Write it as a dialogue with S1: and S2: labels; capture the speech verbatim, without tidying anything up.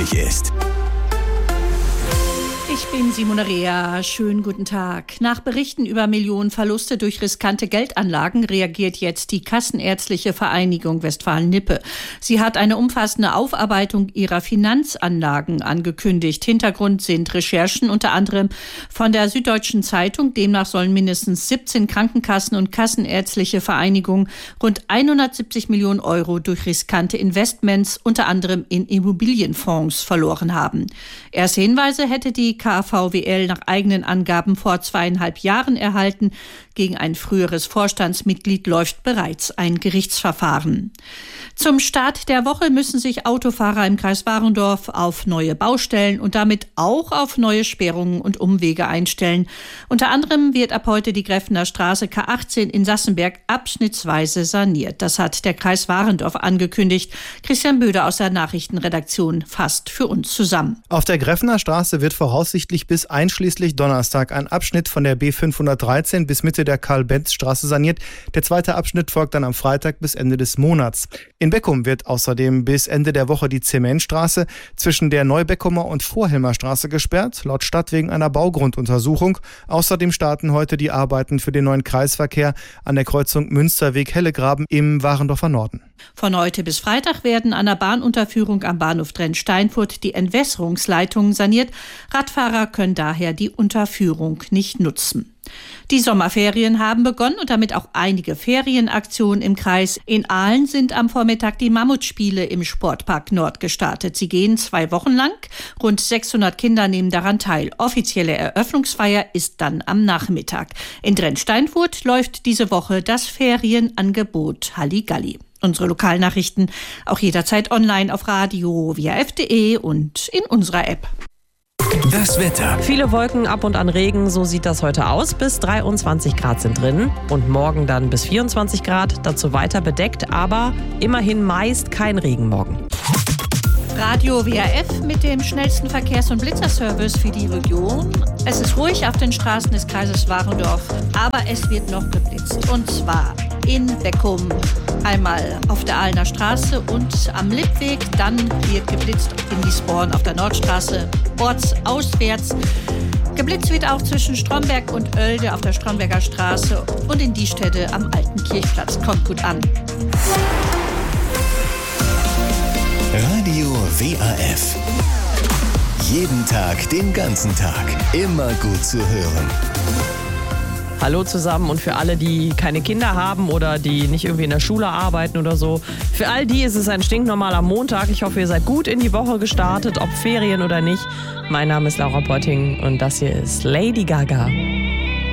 S1: möglich ist.
S2: Ich bin Simone Rea. Schönen guten Tag. Nach Berichten über Millionenverluste durch riskante Geldanlagen reagiert jetzt die Kassenärztliche Vereinigung Westfalen-Lippe. Sie hat eine umfassende Aufarbeitung ihrer Finanzanlagen angekündigt. Hintergrund sind Recherchen unter anderem von der Süddeutschen Zeitung. Demnach sollen mindestens siebzehn Krankenkassen und Kassenärztliche Vereinigungen rund hundertsiebzig Millionen Euro durch riskante Investments, unter anderem in Immobilienfonds, verloren haben. Erste Hinweise hätte die K V W L nach eigenen Angaben vor zweieinhalb Jahren erhalten. Gegen ein früheres Vorstandsmitglied läuft bereits ein Gerichtsverfahren. Zum Start der Woche müssen sich Autofahrer im Kreis Warendorf auf neue Baustellen und damit auch auf neue Sperrungen und Umwege einstellen. Unter anderem wird ab heute die Gräfener Straße K achtzehn in Sassenberg abschnittsweise saniert. Das hat der Kreis Warendorf angekündigt. Christian Böder aus der Nachrichtenredaktion fasst für uns zusammen.
S3: Auf der Gräfener Straße wird voraussichtlich bis einschließlich Donnerstag ein Abschnitt von der B fünfhundertdreizehn bis Mitte der Karl-Benz-Straße saniert. Der zweite Abschnitt folgt dann am Freitag bis Ende des Monats. In Beckum wird außerdem bis Ende der Woche die Zementstraße zwischen der Neubeckumer und Vorhelmer Straße gesperrt, laut Stadt wegen einer Baugrunduntersuchung. Außerdem starten heute die Arbeiten für den neuen Kreisverkehr an der Kreuzung Münsterweg-Hellegraben im Warendorfer Norden.
S2: Von heute bis Freitag werden an der Bahnunterführung am Bahnhof Drenn-Steinfurt die Entwässerungsleitungen saniert. Radfahrer können daher die Unterführung nicht nutzen. Die Sommerferien haben begonnen und damit auch einige Ferienaktionen im Kreis. In Ahlen sind am Vormittag die Mammutspiele im Sportpark Nord gestartet. Sie gehen zwei Wochen lang. Rund sechshundert Kinder nehmen daran teil. Offizielle Eröffnungsfeier ist dann am Nachmittag. In Drenn-Steinfurt läuft diese Woche das Ferienangebot Halligalli. Unsere Lokalnachrichten auch jederzeit online auf radio w a f punkt d e und in unserer App.
S1: Das Wetter.
S4: Viele Wolken, ab und an Regen, so sieht das heute aus. Bis dreiundzwanzig Grad sind drin und morgen dann bis vierundzwanzig Grad. Dazu weiter bedeckt, aber immerhin meist kein Regen morgen.
S2: Radio W A F mit dem schnellsten Verkehrs- und Blitzerservice für die Region. Es ist ruhig auf den Straßen des Kreises Warendorf, aber es wird noch geblitzt. Und zwar in Beckum, einmal auf der Ahlener Straße und am Lippweg. Dann wird geblitzt in Liesborn auf der Nordstraße, ortsauswärts. Geblitzt wird auch zwischen Stromberg und Oelde auf der Stromberger Straße und in Diestedt am Alten Kirchplatz. Kommt gut an.
S1: Radio W A F. Jeden Tag, den ganzen Tag. Immer gut zu hören.
S4: Hallo zusammen und für alle, die keine Kinder haben oder die nicht irgendwie in der Schule arbeiten oder so. Für all die ist es ein stinknormaler Montag. Ich hoffe, ihr seid gut in die Woche gestartet, ob Ferien oder nicht. Mein Name ist Laura Potting und das hier ist Lady Gaga.